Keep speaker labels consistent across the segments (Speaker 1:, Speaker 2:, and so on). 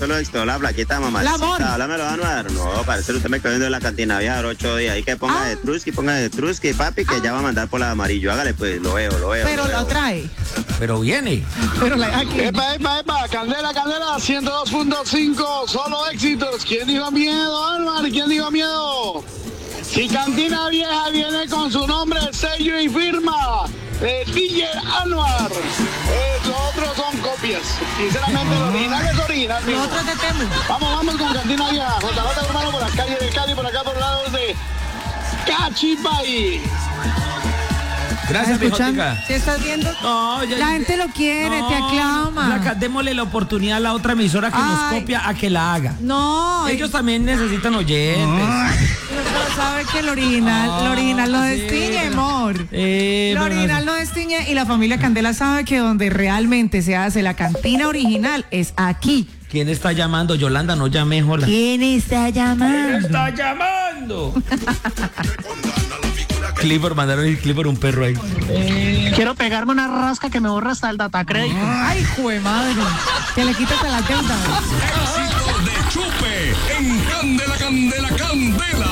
Speaker 1: saludos, toda la plaquita, mamacita.
Speaker 2: amor.
Speaker 1: Háblamelo, Anuar. No, parece que usted me cogiendo en la cantina vieja 8 días. Ahí que ponga de Trusky, papi, que ya va a mandar por la amarillo. Hágale, pues, lo veo.
Speaker 2: Pero
Speaker 1: lo
Speaker 2: la
Speaker 1: veo.
Speaker 2: trae.
Speaker 3: Pero viene.
Speaker 2: Pero la aquí.
Speaker 4: Epa, Candela, 102.5, solo éxitos. ¿Quién dijo miedo, Anuar? ¿Quién dijo miedo? Si Cantina Vieja viene con su nombre, sello y firma, DJ Anuar. Los otros son copias. Sinceramente, el original es original. Mismo.
Speaker 2: Nosotros te temo.
Speaker 4: Vamos con Cantina Vieja. JJ, hermano, por la calle del Cali, por acá, por lados de Cachipay.
Speaker 3: Gracias,
Speaker 2: escuchando?
Speaker 3: Pijotica.
Speaker 2: ¿Sí estás viendo?
Speaker 3: No,
Speaker 2: La gente lo quiere, te aclama.
Speaker 3: Flaca, démosle la oportunidad a la otra emisora que nos copia a que la haga.
Speaker 2: No.
Speaker 3: Ellos también necesitan oyentes.
Speaker 2: Pero sabe que el original no destiñe, amor. El original no destiñe y la familia Candela sabe que donde realmente se hace la cantina original es aquí.
Speaker 3: ¿Quién está llamando? Yolanda, no llame, jola.
Speaker 2: ¿Quién está llamando?
Speaker 3: ¡Está llamando! Clifford, mandaron el Clifford un perro ahí.
Speaker 5: Quiero pegarme una rasca que me borra hasta el datacrédito.
Speaker 2: Ay, jue madre. Que le quítate la deuda.
Speaker 6: Éxito de Chupe en Candela.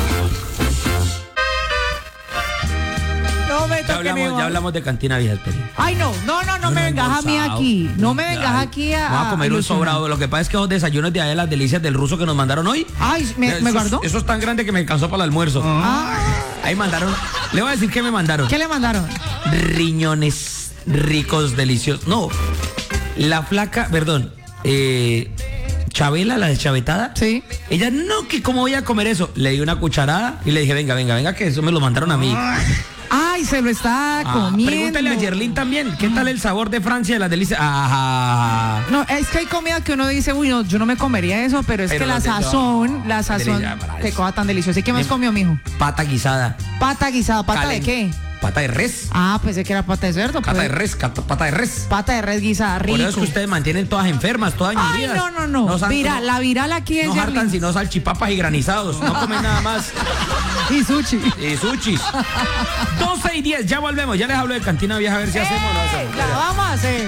Speaker 2: No me toque mi
Speaker 3: Ya hablamos de Cantina Vieja, Peri.
Speaker 2: Ay, no me vengas a mí aquí. No me vengas aquí
Speaker 3: Vamos a comer un sobrado. Lo que pasa es que los desayunos de allá de las delicias del ruso que nos mandaron hoy.
Speaker 2: Ay, ¿me guardó?
Speaker 3: Eso es tan grande que me alcanzó para el almuerzo. Ahí mandaron. Le voy a decir qué me mandaron.
Speaker 2: ¿Qué le mandaron?
Speaker 3: Riñones ricos, deliciosos. No, la flaca, perdón, Chabela, la deschavetada.
Speaker 2: Sí.
Speaker 3: Ella, no, que cómo voy a comer eso. Le di una cucharada y le dije, venga, que eso me lo mandaron a mí.
Speaker 2: Ay, se lo está comiendo.
Speaker 3: Pregúntale a Yerlin también, ¿qué tal el sabor de Francia de las delicias? Ajá.
Speaker 2: No, es que hay comida que uno dice, uy, no, yo no me comería eso, pero es
Speaker 3: Pero
Speaker 2: que la sazón, qué cosa tan deliciosa. ¿Y qué más comió, mijo?
Speaker 3: Pata guisada.
Speaker 2: Pata guisada, ¿pata de qué?
Speaker 3: Pata de res.
Speaker 2: Ah, pensé que era pata de cerdo.
Speaker 3: Pata de res.
Speaker 2: Pata de res guisada, rico.
Speaker 3: Por eso es que ustedes mantienen todas enfermas, todas
Speaker 2: Ay,
Speaker 3: heridas.
Speaker 2: no. La viral aquí es
Speaker 3: no
Speaker 2: Yerlin.
Speaker 3: hartan sino salchipapas y granizados. No comen nada más.
Speaker 2: Y sushi.
Speaker 3: Y sushis. 12:10, ya volvemos. Ya les hablo de Cantina Vieja a ver si hacemos o no hacemos.
Speaker 2: La vamos a hacer.